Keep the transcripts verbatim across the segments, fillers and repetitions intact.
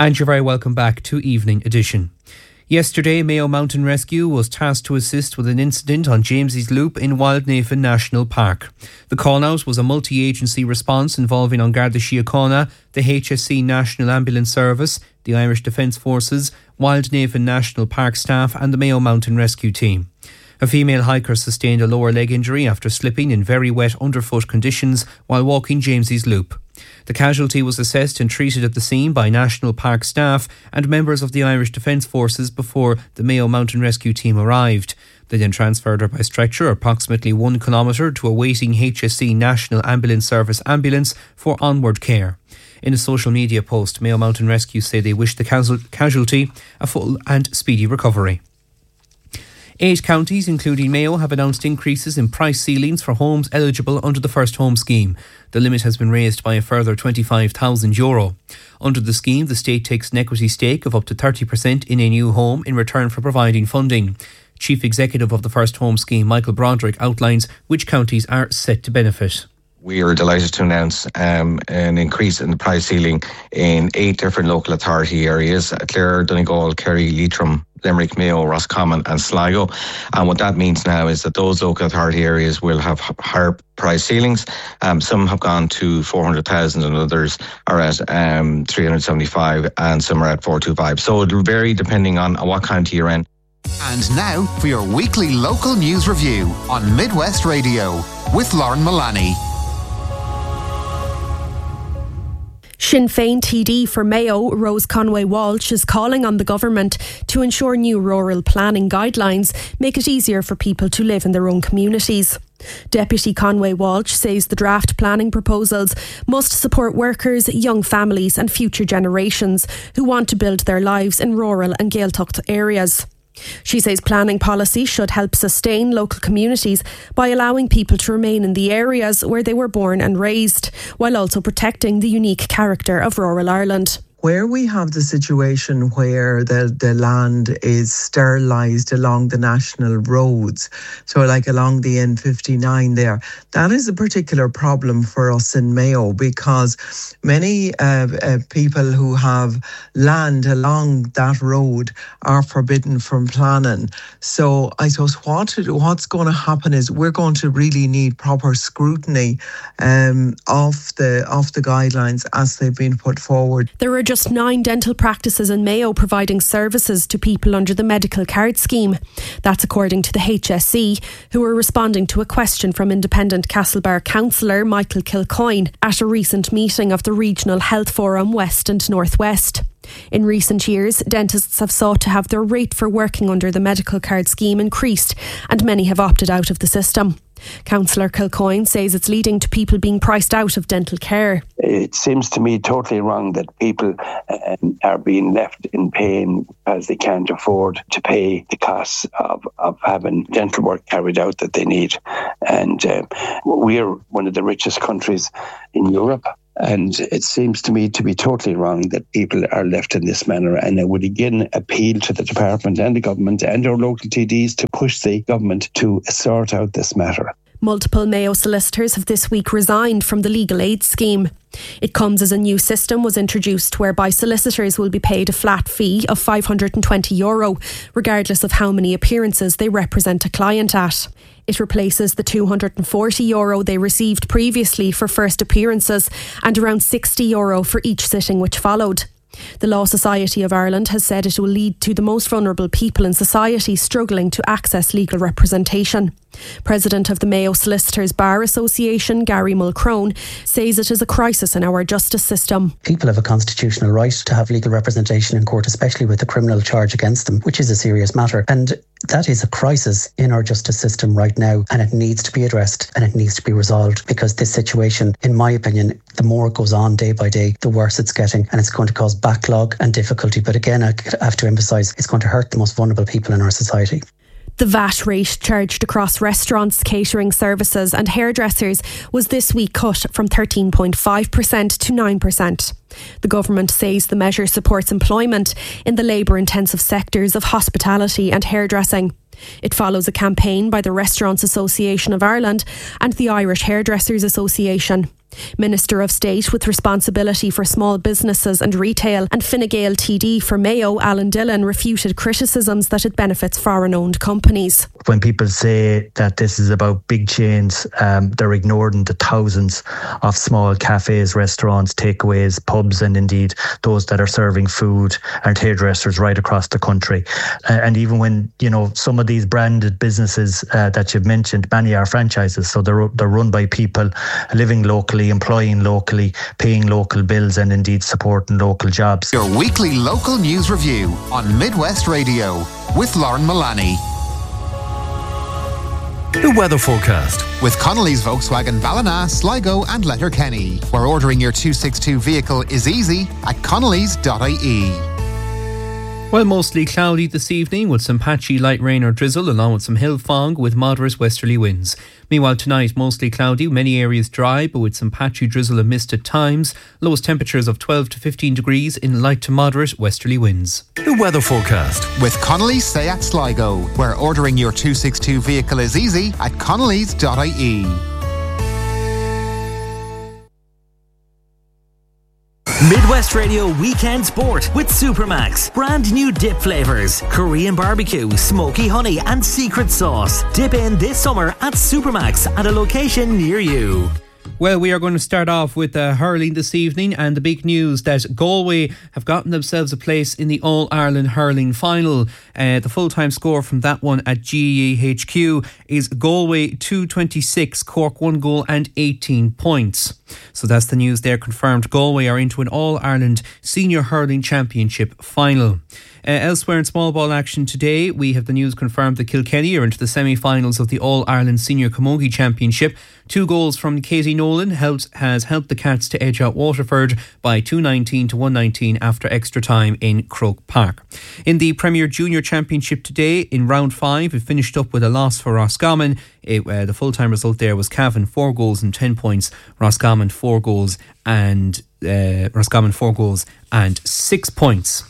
And you're very welcome back to Evening Edition. Yesterday, Mayo Mountain Rescue was tasked to assist with an incident on James's Loop in Wildnaven National Park. The call-out was a multi-agency response involving An Garda Síochána, the H S C National Ambulance Service, the Irish Defence Forces, Wildnaven National Park staff and the Mayo Mountain Rescue team. A female hiker sustained a lower leg injury after slipping in very wet underfoot conditions while walking James's Loop. The casualty was assessed and treated at the scene by National Park staff and members of the Irish Defence Forces before the Mayo Mountain Rescue team arrived. They then transferred her by stretcher approximately one kilometre to a waiting H S C National Ambulance Service ambulance for onward care. In a social media post, Mayo Mountain Rescue say they wish the casualty a full and speedy recovery. Eight counties, including Mayo, have announced increases in price ceilings for homes eligible under the First Home Scheme. The limit has been raised by a further twenty-five thousand euro. Under the scheme, the state takes an equity stake of up to thirty percent in a new home in return for providing funding. Chief Executive of the First Home Scheme, Michael Broderick, outlines which counties are set to benefit. We are delighted to announce um, an increase in the price ceiling in eight different local authority areas: Clare, Donegal, Kerry, Leitrim, Limerick, Mayo, Roscommon and Sligo. And what that means now is that those local authority areas will have higher price ceilings. Um, some have gone to four hundred thousand and others are at um, three hundred seventy-five and some are at four hundred twenty-five. So it will vary depending on what county you're in. And now for your weekly local news review on Midwest Radio with Lauren Mullaney. Sinn Féin T D for Mayo, Rose Conway Walsh, is calling on the government to ensure new rural planning guidelines make it easier for people to live in their own communities. Deputy Conway Walsh says the draft planning proposals must support workers, young families and future generations who want to build their lives in rural and Gaeltacht areas. She says planning policy should help sustain local communities by allowing people to remain in the areas where they were born and raised, while also protecting the unique character of rural Ireland. Where we have the situation where the, the land is sterilised along the national roads, so like along the N fifty-nine there, that is a particular problem for us in Mayo, because many uh, uh, people who have land along that road are forbidden from planning. So I suppose what what's going to happen is we're going to really need proper scrutiny um, of the of the guidelines as they've been put forward. There are just Just nine dental practices in Mayo providing services to people under the medical card scheme. That's according to the H S C, who are responding to a question from independent Castlebar councillor Michael Kilcoyne at a recent meeting of the Regional Health Forum West and North West. In recent years, dentists have sought to have their rate for working under the medical card scheme increased, and many have opted out of the system. Councillor Kilcoyne says it's leading to people being priced out of dental care. It seems to me totally wrong that people um, are being left in pain as they can't afford to pay the costs of, of having dental work carried out that they need. And uh, we're one of the richest countries in Europe. And it seems to me to be totally wrong that people are left in this manner. And I would again appeal to the department and the government and our local T Ds to push the government to sort out this matter. Multiple Mayo solicitors have this week resigned from the legal aid scheme. It comes as a new system was introduced whereby solicitors will be paid a flat fee of five hundred twenty euro, regardless of how many appearances they represent a client at. It replaces the two hundred forty euro they received previously for first appearances and around sixty euro for each sitting which followed. The Law Society of Ireland has said it will lead to the most vulnerable people in society struggling to access legal representation. President of the Mayo Solicitors Bar Association, Gary Mulcrone, says it is a crisis in our justice system. People have a constitutional right to have legal representation in court, especially with a criminal charge against them, which is a serious matter. And that is a crisis in our justice system right now, and it needs to be addressed and it needs to be resolved, because this situation, in my opinion, the more it goes on day by day, the worse it's getting, and it's going to cause backlog and difficulty. But again, I have to emphasise, it's going to hurt the most vulnerable people in our society. The V A T rate charged across restaurants, catering services and hairdressers was this week cut from thirteen point five percent to nine percent. The government says the measure supports employment in the labour-intensive sectors of hospitality and hairdressing. It follows a campaign by the Restaurants Association of Ireland and the Irish Hairdressers Association. Minister of State with responsibility for small businesses and retail and Fine Gael T D for Mayo, Alan Dillon, refuted criticisms that it benefits foreign-owned companies. When people say that this is about big chains, um, they're ignoring the thousands of small cafes, restaurants, takeaways, pubs, and indeed those that are serving food and hairdressers right across the country. Uh, and even when, you know, some of these branded businesses uh, that you've mentioned, many are franchises, so they're, they're run by people living locally, employing locally, paying local bills, and indeed supporting local jobs. Your weekly local news review on Midwest Radio with Lauren Mullaney. The weather forecast with Connolly's Volkswagen Ballina, Sligo and Letterkenny, where ordering your two sixty-two vehicle is easy at connellys dot I E. Well, mostly cloudy this evening with some patchy light rain or drizzle along with some hill fog with moderate westerly winds. Meanwhile, tonight mostly cloudy, many areas dry but with some patchy drizzle and mist at times. Lowest temperatures of twelve to fifteen degrees in light to moderate westerly winds. The weather forecast with Connolly Seat Sligo, where ordering your two sixty-two vehicle is easy at connellys dot I E. Midwest Radio Weekend Sport with Supermax. Brand new dip flavours, Korean barbecue, smoky honey and secret sauce. Dip in this summer at Supermax at a location near you. Well, we are going to start off with uh, hurling this evening, and the big news that Galway have gotten themselves a place in the All-Ireland hurling final. Uh, the full-time score from that one at G E A H Q is Galway two twenty-six, Cork one goal and eighteen points. So that's the news there confirmed. Galway are into an All-Ireland Senior Hurling Championship final. Uh, elsewhere in small ball action today, we have the news confirmed that Kilkenny are into the semi-finals of the All-Ireland Senior Camogie Championship. Two goals from Katie Nolan helped, has helped the Cats to edge out Waterford by two nineteen to one nineteen after extra time in Croke Park. In the Premier Junior Championship today, in round five, it finished up with a loss for Roscommon. It, uh, the full-time result there was Cavan, four goals and ten points. Roscommon, four goals and uh, Roscommon, four goals and six points.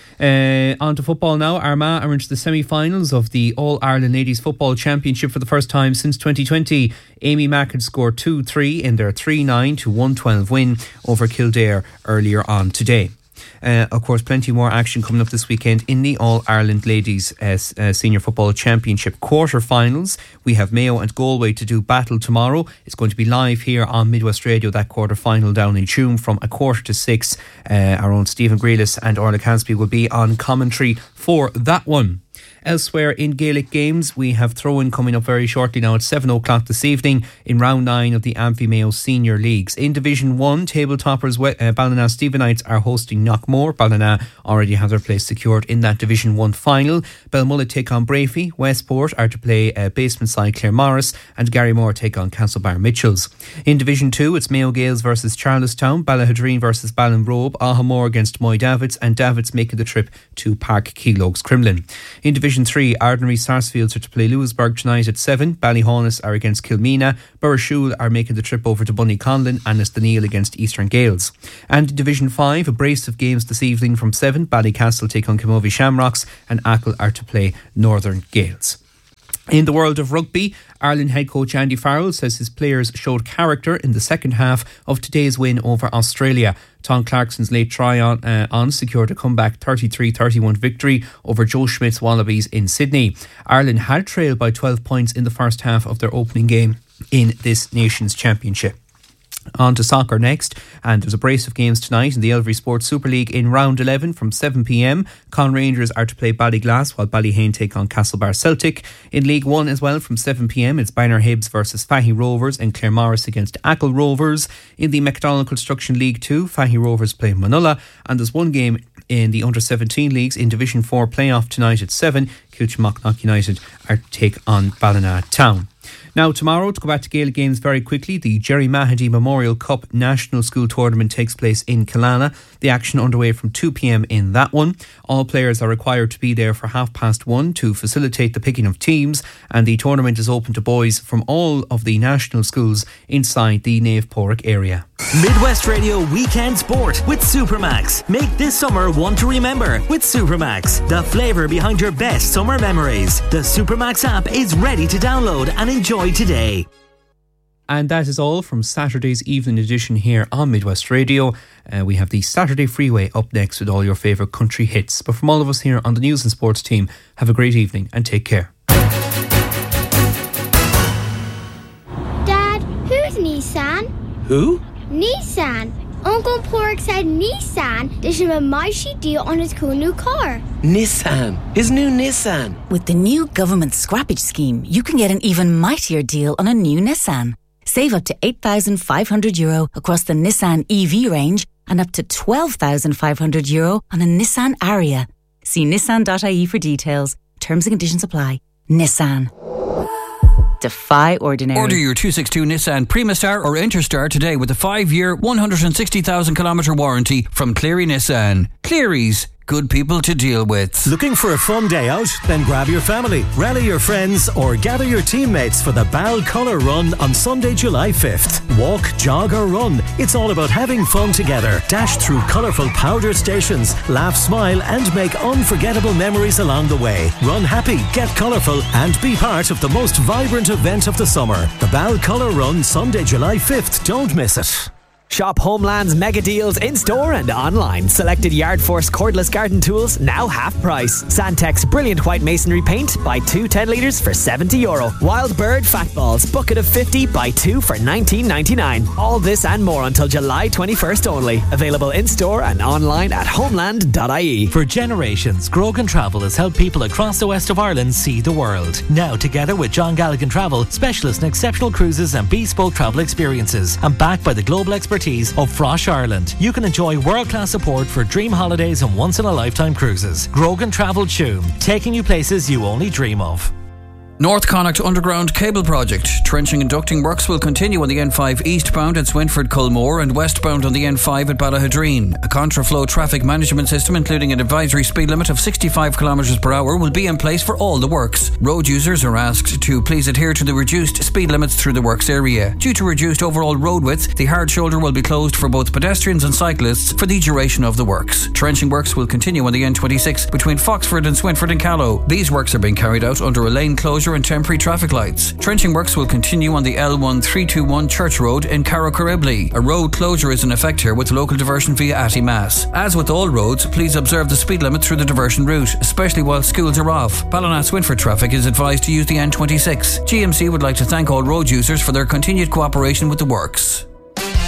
Uh, on to football now. Armagh are into the semi-finals of the All-Ireland Ladies Football Championship for the first time since twenty twenty. Amy Mack had scored two three in their three nine to one twelve win over Kildare earlier on today. Uh, of course, plenty more action coming up this weekend in the All-Ireland Ladies uh, uh, Senior Football Championship quarter-finals. We have Mayo and Galway to do battle tomorrow. It's going to be live here on Midwest Radio, that quarter-final down in Tuam from a quarter to six. Uh, our own Stephen Grealis and Orla Cansby will be on commentary for that one. Elsewhere in Gaelic games, we have throw-in coming up very shortly now at seven o'clock this evening in round nine of the Amphy Mayo Senior Leagues. In Division one, table toppers uh, Ballina Stephenites are hosting Knockmore. Ballina already have their place secured in that Division one final. Belmullet take on Brafey. Westport are to play uh, basement side Claremorris, and Garrymore take on Castlebar Mitchells. In Division two, it's Mayo Gales versus Charlestown, Ballahadreen versus Ballinrobe, Ahamore against Moy Davids, and Davids making the trip to Park Keelogs Crumlin. In Division three, Ardnary Sarsfields are to play Lewisburg tonight at seven. Ballyhaunis are against Kilmena. Burrishoole are making the trip over to Bunny-Conlin, and it's the Neil against Eastern Gales. And in Division five, a brace of games this evening from seven. Ballycastle take on Camovie Shamrocks, and Achill are to play Northern Gales. In the world of rugby, Ireland head coach Andy Farrell says his players showed character in the second half of today's win over Australia. Tom Clarkson's late try on, uh, on secured a comeback thirty-three thirty-one victory over Joe Schmidt's Wallabies in Sydney. Ireland had trailed by twelve points in the first half of their opening game in this Nations Championship. On to soccer next, and there's a brace of games tonight in the Elvery Sports Super League in round eleven from seven p.m. Con Rangers are to play Ballyglass while Ballyhane take on Castlebar Celtic. In League one as well from seven p.m. it's Banner Hibs versus Fahy Rovers and Claremorris against Achill Rovers. In the McDonald Construction League two, Fahy Rovers play Manola, and there's one game in the under seventeen leagues in Division four playoff tonight at seven. Kilchmocknock United are to take on Ballina Town. Now tomorrow, to go back to Gaelic games very quickly, the Jerry Mahady Memorial Cup National School Tournament takes place in Killala. The action underway from two p.m. in that one. All players are required to be there for half past one to facilitate the picking of teams, and the tournament is open to boys from all of the national schools inside the Naomh Pádraig area. Midwest Radio Weekend Sport with Supermax. Make this summer one to remember with Supermax, the flavour behind your best summer memories. The Supermax app is ready to download and enjoy today. And that is all from Saturday's evening edition here on Midwest Radio. Uh, we have the Saturday Freeway up next with all your favourite country hits. But from all of us here on the News and Sports team, have a great evening and take care. Dad, who's Nissan? Who? Nissan. Uncle Pork said Nissan did him a mighty deal on his cool new car. Nissan. His new Nissan. With the new government scrappage scheme, you can get an even mightier deal on a new Nissan. Save up to eight thousand five hundred euro across the Nissan E V range and up to twelve thousand five hundred euro on a Nissan Ariya. See nissan dot I E for details. Terms and conditions apply. Nissan. Defy ordinary. Order your two sixty-two Nissan Primastar or Interstar today with a five-year, one hundred sixty thousand kilometre warranty from Cleary Nissan. Cleary's, good people to deal with. Looking for a fun day out? Then grab your family, rally your friends or gather your teammates for the Bal Colour Run on Sunday, July fifth. Walk, jog or run. It's all about having fun together. Dash through colourful powder stations, laugh, smile and make unforgettable memories along the way. Run happy, get colourful and be part of the most vibrant event of the summer. The Bal Colour Run, Sunday, July fifth. Don't miss it. Shop Homeland's mega deals in-store and online. Selected Yard Force cordless garden tools, now half price. Sandtex brilliant white masonry paint, buy two ten litres for seventy euro. Wild Bird fat balls, bucket of fifty, buy two for nineteen ninety-nine. All this and more until July twenty-first only. Available in-store and online at homeland dot I E. For generations, Grogan Travel has helped people across the west of Ireland see the world. Now, together with John Galligan Travel, specialists in exceptional cruises and bespoke travel experiences, and backed by the global expertise of Frosh Ireland, you can enjoy world-class support for dream holidays and once-in-a-lifetime cruises. Grogan Travel Tuam, taking you places you only dream of. North Connacht Underground Cable Project. Trenching and ducting works will continue on the N five eastbound at Swinford Culmore and westbound on the N five at Ballahadreen. A contraflow traffic management system, including an advisory speed limit of sixty-five kilometres per hour, will be in place for all the works. Road users are asked to please adhere to the reduced speed limits through the works area. Due to reduced overall road width, the hard shoulder will be closed for both pedestrians and cyclists for the duration of the works. Trenching works will continue on the N twenty-six between Foxford and Swinford and Callow. These works are being carried out under a lane closure and temporary traffic lights. Trenching works will continue on the L one three two one Church Road in Carrocurribly. A road closure is in effect here with local diversion via Atty Mass. As with all roads, please observe the speed limit through the diversion route, especially while schools are off. Ballina-Swinford traffic is advised to use the N twenty-six. G M C would like to thank all road users for their continued cooperation with the works.